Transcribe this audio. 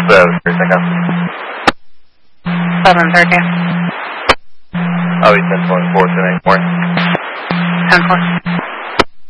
pickup? 7:30. Oh, he's 10-4 today morning. 10-4.